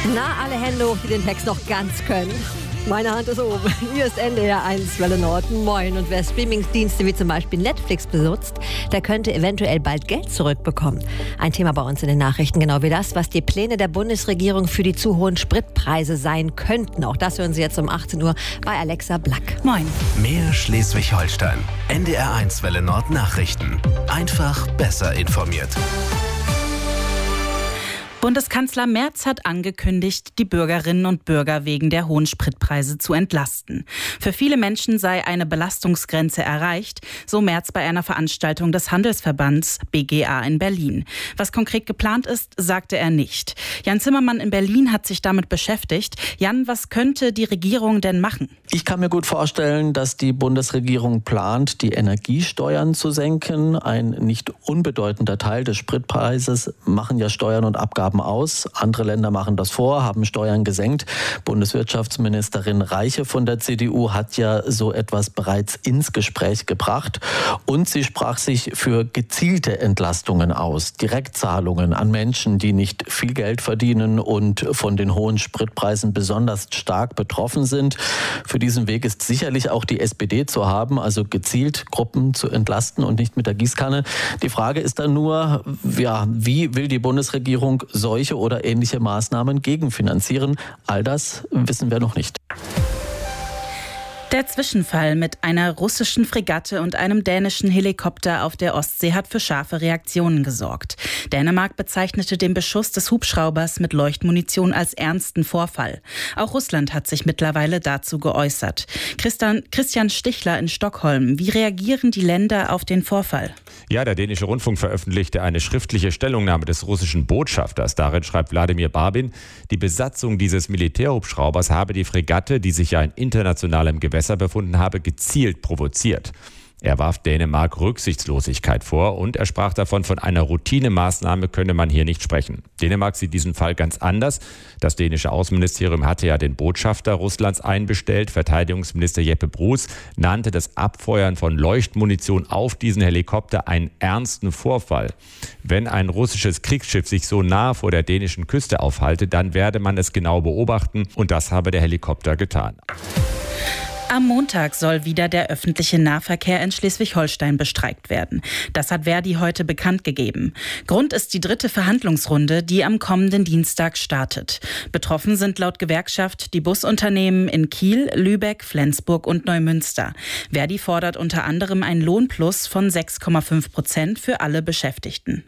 Na, alle Hände hoch, die den Text noch ganz können. Meine Hand ist oben. Hier ist NDR 1 Welle Nord. Moin. Und wer Streamingdienste wie zum Beispiel Netflix besitzt, der könnte eventuell bald Geld zurückbekommen. Ein Thema bei uns in den Nachrichten, genau wie das, was die Pläne der Bundesregierung für die zu hohen Spritpreise sein könnten. Auch das hören Sie jetzt um 18 Uhr bei Alexa Black. Moin. Mehr Schleswig-Holstein. NDR 1 Welle Nord Nachrichten. Einfach besser informiert. Bundeskanzler Merz hat angekündigt, die Bürgerinnen und Bürger wegen der hohen Spritpreise zu entlasten. Für viele Menschen sei eine Belastungsgrenze erreicht, so Merz bei einer Veranstaltung des Handelsverbands BGA in Berlin. Was konkret geplant ist, sagte er nicht. Jan Zimmermann in Berlin hat sich damit beschäftigt. Jan, was könnte die Regierung denn machen? Ich kann mir gut vorstellen, dass die Bundesregierung plant, die Energiesteuern zu senken. Ein nicht unbedeutender Teil des Spritpreises machen ja Steuern und Abgaben aus. Andere Länder machen das vor, haben Steuern gesenkt. Bundeswirtschaftsministerin Reiche von der CDU hat ja so etwas bereits ins Gespräch gebracht. Und sie sprach sich für gezielte Entlastungen aus. Direktzahlungen an Menschen, die nicht viel Geld verdienen und von den hohen Spritpreisen besonders stark betroffen sind. Für diesen Weg ist sicherlich auch die SPD zu haben, also gezielt Gruppen zu entlasten und nicht mit der Gießkanne. Die Frage ist dann nur, wie will die Bundesregierung solche oder ähnliche Maßnahmen gegenfinanzieren? All das wissen wir noch nicht. Der Zwischenfall mit einer russischen Fregatte und einem dänischen Helikopter auf der Ostsee hat für scharfe Reaktionen gesorgt. Dänemark bezeichnete den Beschuss des Hubschraubers mit Leuchtmunition als ernsten Vorfall. Auch Russland hat sich mittlerweile dazu geäußert. Christian Stichler in Stockholm. Wie reagieren die Länder auf den Vorfall? Ja, der dänische Rundfunk veröffentlichte eine schriftliche Stellungnahme des russischen Botschafters. Darin schreibt Wladimir Babin, die Besatzung dieses Militärhubschraubers habe die Fregatte, die sich ja in internationalem Gewässer befunden habe, gezielt provoziert. Er warf Dänemark Rücksichtslosigkeit vor und er sprach davon, von einer Routinemaßnahme könne man hier nicht sprechen. Dänemark sieht diesen Fall ganz anders. Das dänische Außenministerium hatte ja den Botschafter Russlands einbestellt. Verteidigungsminister Jeppe Bruus nannte das Abfeuern von Leuchtmunition auf diesen Helikopter einen ernsten Vorfall. Wenn ein russisches Kriegsschiff sich so nah vor der dänischen Küste aufhalte, dann werde man es genau beobachten und das habe der Helikopter getan. Am Montag soll wieder der öffentliche Nahverkehr in Schleswig-Holstein bestreikt werden. Das hat Verdi heute bekannt gegeben. Grund ist die 3. Verhandlungsrunde, die am kommenden Dienstag startet. Betroffen sind laut Gewerkschaft die Busunternehmen in Kiel, Lübeck, Flensburg und Neumünster. Verdi fordert unter anderem einen Lohnplus von 6,5% für alle Beschäftigten.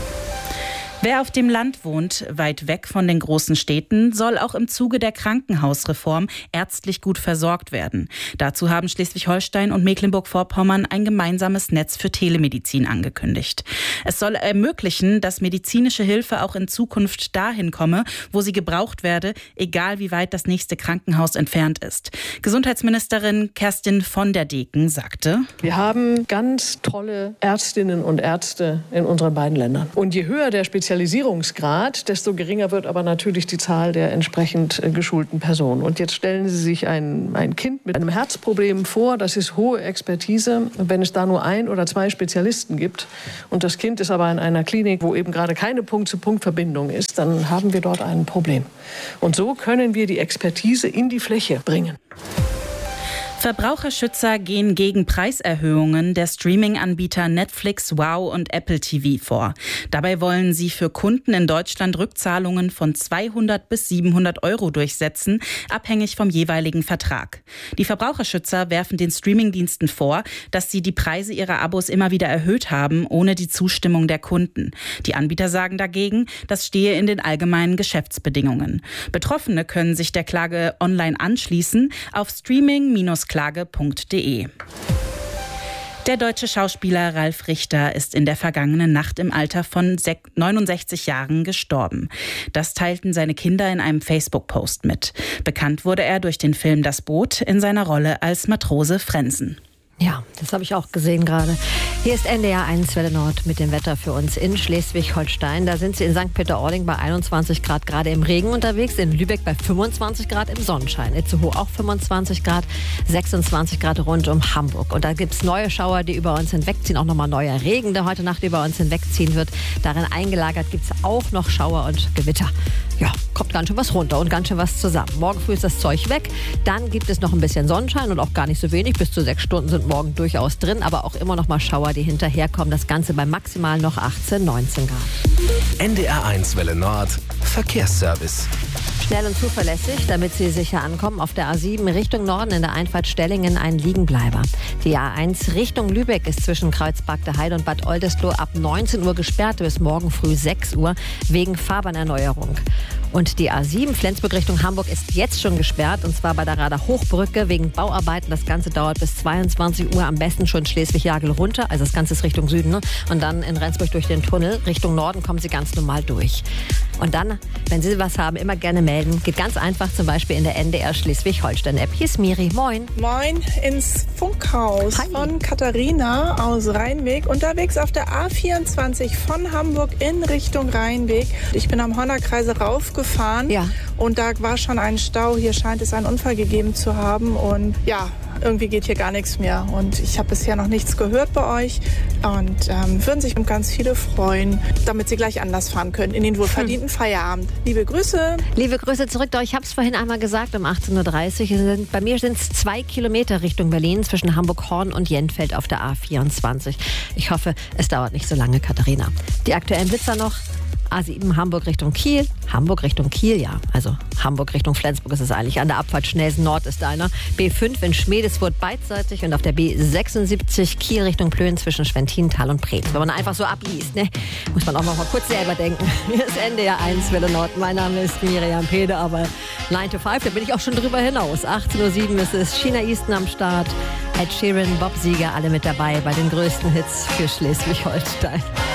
Wer auf dem Land wohnt, weit weg von den großen Städten, soll auch im Zuge der Krankenhausreform ärztlich gut versorgt werden. Dazu haben Schleswig-Holstein und Mecklenburg-Vorpommern ein gemeinsames Netz für Telemedizin angekündigt. Es soll ermöglichen, dass medizinische Hilfe auch in Zukunft dahin komme, wo sie gebraucht werde, egal wie weit das nächste Krankenhaus entfernt ist. Gesundheitsministerin Kerstin von der Deken sagte: Wir haben ganz tolle Ärztinnen und Ärzte in unseren beiden Ländern. Und je höher der Spezialisierungsgrad, desto geringer wird aber natürlich die Zahl der entsprechend geschulten Personen. Und jetzt stellen Sie sich ein Kind mit einem Herzproblem vor, das ist hohe Expertise. Und wenn es da nur 1 oder 2 Spezialisten gibt und das Kind ist aber in einer Klinik, wo eben gerade keine Punkt-zu-Punkt-Verbindung ist, dann haben wir dort ein Problem. Und so können wir die Expertise in die Fläche bringen. Verbraucherschützer gehen gegen Preiserhöhungen der Streaming-Anbieter Netflix, Wow und Apple TV vor. Dabei wollen sie für Kunden in Deutschland Rückzahlungen von 200 bis 700 € durchsetzen, abhängig vom jeweiligen Vertrag. Die Verbraucherschützer werfen den Streamingdiensten vor, dass sie die Preise ihrer Abos immer wieder erhöht haben, ohne die Zustimmung der Kunden. Die Anbieter sagen dagegen, das stehe in den allgemeinen Geschäftsbedingungen. Betroffene können sich der Klage online anschließen auf streaming-klage.de. Der deutsche Schauspieler Ralf Richter ist in der vergangenen Nacht im Alter von 69 Jahren gestorben. Das teilten seine Kinder in einem Facebook-Post mit. Bekannt wurde er durch den Film Das Boot in seiner Rolle als Matrose Frenzen. Ja, das habe ich auch gesehen gerade. Hier ist NDR 1 Welle Nord mit dem Wetter für uns in Schleswig-Holstein. Da sind Sie in St. Peter-Ording bei 21 Grad gerade im Regen unterwegs, in Lübeck bei 25 Grad im Sonnenschein, Itzehoe auch 25 Grad, 26 Grad rund um Hamburg. Und da gibt es neue Schauer, die über uns hinwegziehen, auch nochmal neuer Regen, der heute Nacht über uns hinwegziehen wird. Darin eingelagert gibt es auch noch Schauer und Gewitter. Ja, kommt ganz schön was runter und ganz schön was zusammen. Morgen früh ist das Zeug weg, dann gibt es noch ein bisschen Sonnenschein und auch gar nicht so wenig. Bis zu 6 Stunden sind morgen durchaus drin, aber auch immer noch mal Schauer, die hinterherkommen. Das Ganze bei maximal noch 18, 19 Grad. NDR1 Welle Nord, Verkehrsservice. Schnell und zuverlässig, damit Sie sicher ankommen. Auf der A7 Richtung Norden in der Einfahrt Stellingen ein Liegenbleiber. Die A1 Richtung Lübeck ist zwischen Kreuzberg Heide und Bad Oldesloe ab 19 Uhr gesperrt bis morgen früh 6 Uhr wegen Fahrbahnerneuerung. Und die A7 Flensburg Richtung Hamburg ist jetzt schon gesperrt, und zwar bei der Rader Hochbrücke wegen Bauarbeiten. Das Ganze dauert bis 22 Uhr, am besten schon Schleswig-Jagel runter, also das Ganze ist Richtung Süden, ne? Und dann in Rendsburg durch den Tunnel. Richtung Norden kommen Sie ganz normal durch. Und dann, wenn Sie was haben, immer gerne melden. Geht ganz einfach, zum Beispiel in der NDR Schleswig-Holstein-App. Hier ist Miri, moin. Moin ins Funkhaus. Hi. Von Katharina aus Rheinweg. Unterwegs auf der A24 von Hamburg in Richtung Rheinweg. Ich bin am Hornerkreise raufgefahren. Ja. Und da war schon ein Stau. Hier scheint es einen Unfall gegeben zu haben. Und ja, irgendwie geht hier gar nichts mehr. Und ich habe bisher noch nichts gehört bei euch. Und würden sich ganz viele freuen, damit sie gleich anders fahren können in den wohlverdienten Feierabend. Liebe Grüße. Liebe Grüße zurück. Ich habe es vorhin einmal gesagt, um 18.30 Uhr. Bei mir sind es 2 Kilometer Richtung Berlin zwischen Hamburg-Horn und Jentfeld auf der A24. Ich hoffe, es dauert nicht so lange, Katharina. Die aktuellen Blitzer noch. A7 Hamburg Richtung Kiel. Hamburg Richtung Kiel, ja. Also Hamburg Richtung Flensburg ist es eigentlich. An der Abfahrt Schnelsen Nord ist einer. B5 in Schmedeswurth beidseitig und auf der B76 Kiel Richtung Plön zwischen Schwentинtal und Preetz. Wenn man einfach so abliest, ne, muss man auch noch mal kurz selber denken. Hier ist NDR1 Welle Nord. Mein Name ist Miriam Pede, aber 9 to 5, da bin ich auch schon drüber hinaus. 18.07 Uhr ist es. China Easton am Start. Ed Sheeran, Bob Seger, alle mit dabei bei den größten Hits für Schleswig-Holstein.